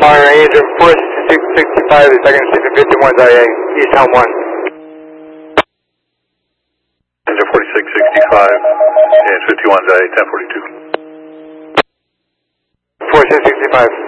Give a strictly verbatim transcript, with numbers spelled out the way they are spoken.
Fire engine four six sixty-five, the second Stephen fifty-one, I A, East Helm one. Engine forty-six sixty-five, and fifty-one's I A, ten forty-two. four six sixty-five.